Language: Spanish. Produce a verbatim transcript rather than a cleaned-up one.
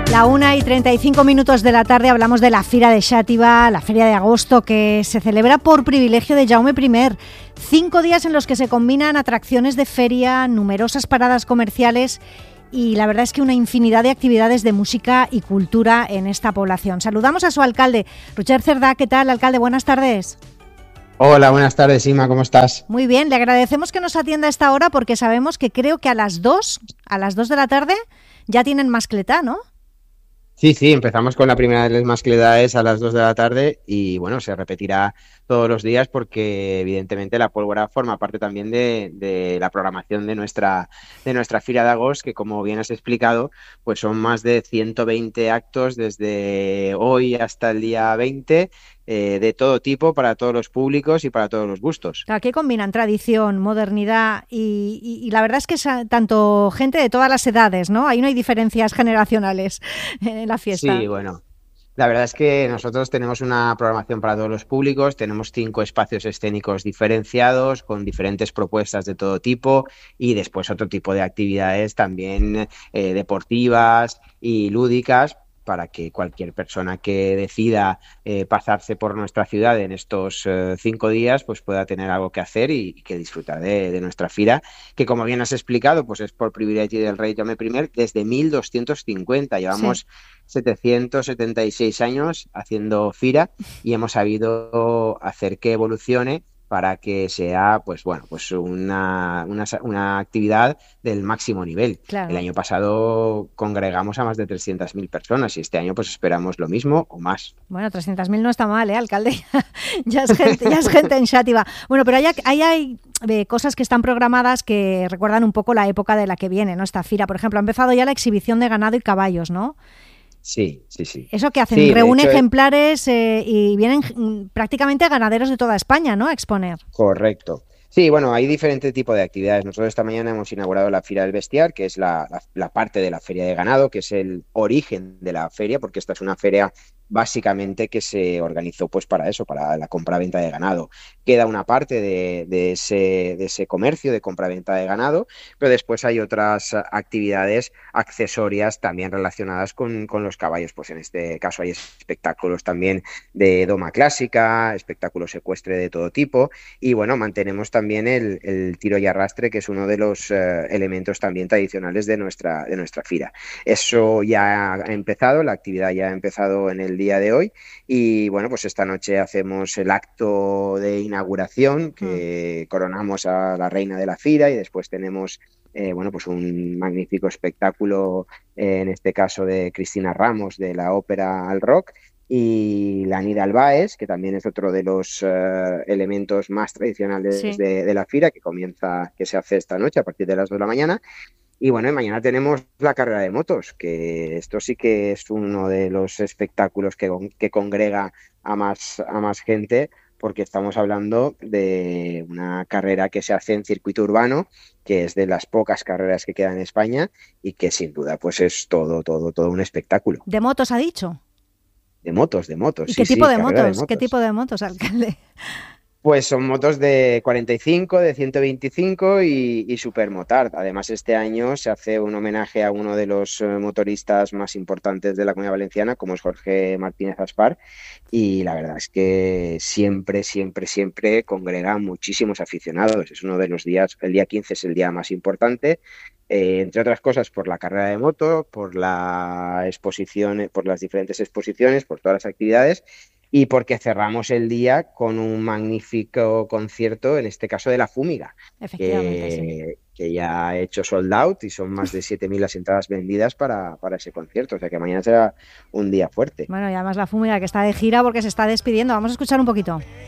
La una y treinta y cinco minutos de la tarde hablamos de la Fira de Xàtiva, la feria de agosto que se celebra por privilegio de Jaume primer. Cinco días en los que se combinan atracciones de feria, numerosas paradas comerciales y la verdad es que una infinidad de actividades de música y cultura en esta población. Saludamos a su alcalde, Roger Cerdà. ¿Qué tal, alcalde? Buenas tardes. Hola, buenas tardes, Ima, ¿cómo estás? Muy bien, le agradecemos que nos atienda a esta hora porque sabemos que creo que a las dos, a las dos de la tarde ya tienen mascletá, ¿no? Sí, sí, empezamos con la primera de las mascletades a las dos de la tarde y bueno, se repetirá todos los días porque evidentemente la pólvora forma parte también de, de la programación de nuestra de nuestra Fira de Agost, que como bien has explicado, pues son más de ciento veinte actos desde hoy hasta el día veinte, eh, de todo tipo, para todos los públicos y para todos los gustos. Aquí combinan tradición, modernidad y, y, y la verdad es que es tanto gente de todas las edades, ¿no? Ahí no hay diferencias generacionales en la fiesta. Sí, bueno. La verdad es que nosotros tenemos una programación para todos los públicos, tenemos cinco espacios escénicos diferenciados con diferentes propuestas de todo tipo y después otro tipo de actividades también eh, deportivas y lúdicas para que cualquier persona que decida eh, pasarse por nuestra ciudad en estos eh, cinco días pues pueda tener algo que hacer y, y que disfrutar de, de nuestra fira, que como bien has explicado, pues es por privilegio del rey Jaume primer desde mil doscientos cincuenta. Llevamos sí. setecientos setenta y seis años haciendo fira y hemos sabido hacer que evolucione para que sea pues bueno pues una, una, una actividad del máximo nivel. Claro. El año pasado congregamos a más de trescientas mil personas y este año pues esperamos lo mismo o más. Bueno, trescientas mil no está mal, ¿eh, alcalde? ya, es gente, ya es gente en Xàtiva. Bueno, pero hay, hay, hay eh, cosas que están programadas que recuerdan un poco la época de la que viene, ¿no? Esta fira, por ejemplo, ha empezado ya la exhibición de ganado y caballos, ¿no? Sí, sí, sí. ¿Eso qué hacen? Sí, Reúne hecho, ejemplares eh, y vienen prácticamente ganaderos de toda España, ¿no?, a exponer. Correcto. Sí, bueno, hay diferentes tipos de actividades. Nosotros esta mañana hemos inaugurado la Fira del Bestiar, que es la, la, la parte de la feria de ganado, que es el origen de la feria, porque esta es una feria básicamente que se organizó pues para eso, para la compra-venta de ganado. Queda una parte de, de, ese, de ese comercio de compra-venta de ganado, pero después hay otras actividades accesorias también relacionadas con, con los caballos. Pues en este caso hay espectáculos también de doma clásica, espectáculos ecuestre de todo tipo y bueno, mantenemos también el, el tiro y arrastre, que es uno de los uh, elementos también tradicionales de nuestra, de nuestra fira. Eso ya ha empezado, la actividad ya ha empezado en el día de hoy y bueno, pues esta noche hacemos el acto de inauguración que mm. coronamos a la reina de la fira y después tenemos eh, bueno, pues un magnífico espectáculo, eh, en este caso de Cristina Ramos, de la ópera al rock, y la Nida Albaes, que también es otro de los uh, elementos más tradicionales sí. de, de la fira, que comienza, que se hace esta noche a partir de las dos de la mañana. Y bueno, mañana tenemos la carrera de motos, que esto sí que es uno de los espectáculos que, que congrega a más, a más gente, porque estamos hablando de una carrera que se hace en circuito urbano, que es de las pocas carreras que quedan en España y que sin duda pues es todo, todo, todo un espectáculo. ¿De motos ha dicho? De motos, de motos. ¿Y sí, qué tipo sí, de motos? de motos? ¿Qué tipo de motos, alcalde? Pues son motos de cuarenta y cinco, de ciento veinticinco y, y supermotard. Además, este año se hace un homenaje a uno de los motoristas más importantes de la Comunidad Valenciana, como es Jorge Martínez Aspar, y la verdad es que siempre, siempre, siempre congrega muchísimos aficionados. Es uno de los días, el día quince es el día más importante, eh, entre otras cosas por la carrera de moto, por la exposición, por las diferentes exposiciones, por todas las actividades, y porque cerramos el día con un magnífico concierto, en este caso de La Fúmiga, Efectivamente, que, sí. que ya ha hecho sold out y son más de siete mil las entradas vendidas para, para ese concierto, o sea que mañana será un día fuerte. Bueno, y además La Fúmiga, que está de gira porque se está despidiendo. Vamos a escuchar un poquito.